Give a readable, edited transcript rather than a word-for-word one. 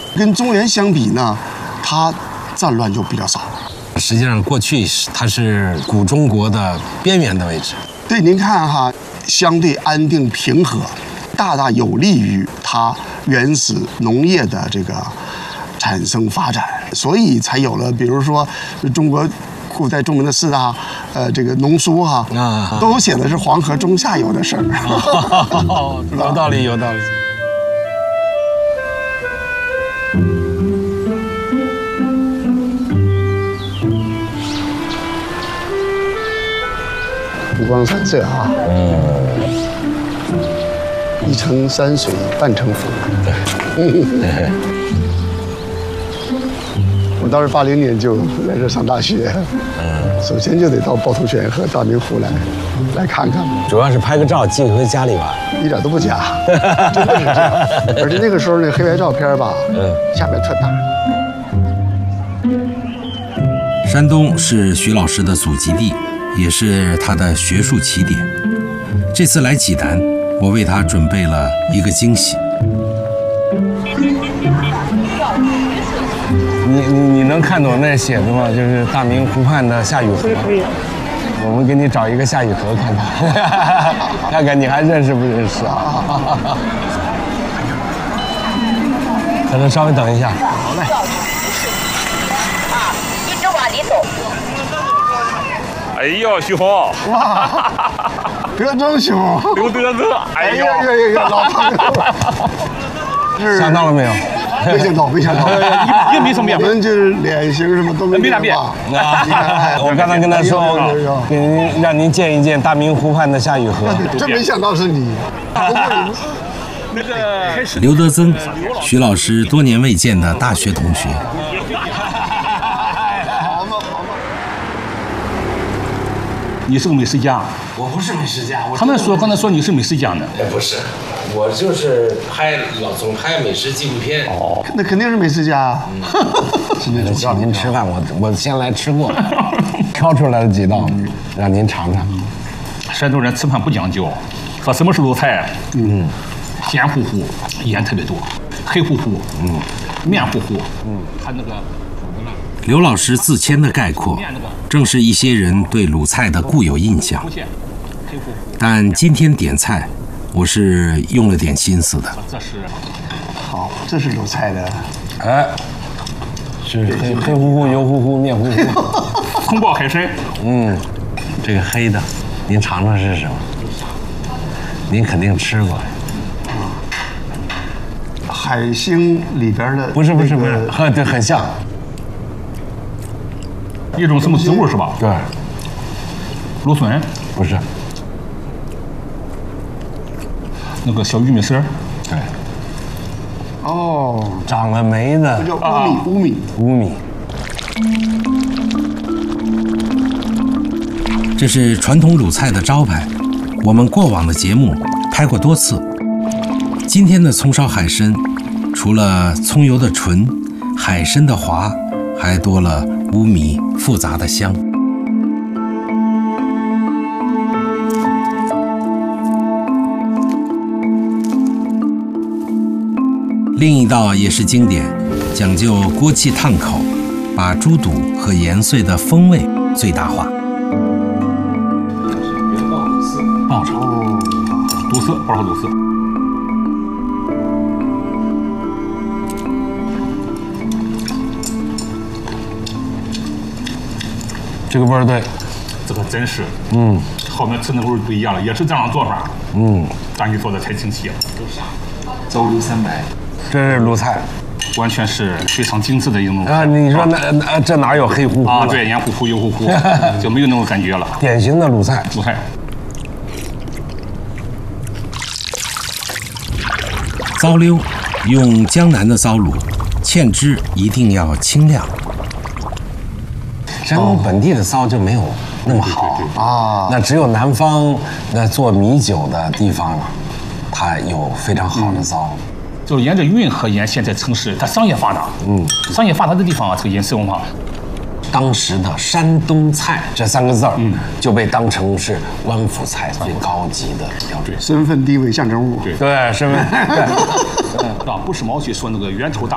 跟中原相比呢，它战乱就比较少。 实际上，过去它是古中国的边缘的位置。 对，您看哈，相对安定平和，大大有利于它原始农业的这个产生发展，所以才有了，比如说中国古代著名的四大这个农书哈，都写的是黄河中下游的事儿。 有道理，有道理。 湖光山色啊，一城山水半城府。我当时80年就来这上大学，首先就得到趵突泉和大明湖来看看， 主要是拍个照寄回家里吧， 一点都不假，真的是这样。而且那个时候那黑白照片吧，下面特大。 山东是徐老师的祖籍地，也是他的学术起点。这次来济南，我为他准备了一个惊喜。 你能看懂那写的吗？就是大明湖畔的夏雨荷。我们给你找一个夏雨荷看看，看看你还认识不认识啊？可能稍微等一下。好嘞。 一直往里走。 哎呦，熊！ 哇，德州熊， 刘德子，哎呦， 老朋友。 想到了没有？ 没想到，没想到， 也没什么变化。 我们就是脸型什么都没啥变。 我刚才跟他说，给您让您见一见大明湖畔的夏雨荷。 真没想到是你。 那个刘德增，徐老师多年未见的大学同学。 你是个美食家？ 我不是美食家， 他们说刚才说你是美食家呢。 不是，我就是总拍美食纪录片。 哦，那肯定是美食家。 请您吃饭，我先来吃过，挑出来了几道，让您尝尝。 山东人吃饭不讲究，说什么是鲁菜？咸乎乎，盐特别多；黑乎乎，面乎乎，他那个。 刘老师自谦的概括，正是一些人对鲁菜的固有印象。但今天点菜，我是用了点心思的。 这是好，这是鲁菜的， 哎，是黑乎乎、油乎乎、面乎乎。 空爆海参。 这个黑的，您尝尝是什么？您肯定吃过。 海星里边的不是，对，很像。 一种什么植物是吧？ 对， 芦笋不是， 那个小玉米丝儿。 对， 哦， 长了霉的， 这叫乌米。 这是传统鲁菜的招牌，我们过往的节目拍过多次。今天的葱烧海参，除了葱油的纯，海参的滑，还多了乌米复杂的香。另一道也是经典，讲究锅气烫口，把猪肚和盐碎的风味最大化。 爆炒肚丝，爆炒肚丝。 这个味儿对， 这个真是，后面吃的味儿不一样了，也是这样做法，但你做的太精细了。 鄒鲁300， 这是鲁菜， 完全是非常精致的一种啊！你说这哪有黑乎乎啊？对，盐乎乎、油乎乎，就没有那种感觉了。 典型的鲁菜。 鲁菜。 糟溜，用江南的糟卤，芡汁一定要清亮。 山东本地的糟就没有那么好啊， 那只有南方那做米酒的地方，它有非常好的糟。 就是沿着运河沿线在城市，它商业发达，商业发达的地方啊，这个饮食文化。 当时的山东菜这3个字儿，就被当成是官府菜最高级的标准， 身份地位象征物。 对，身份。 啊，不是毛去说那个源头大，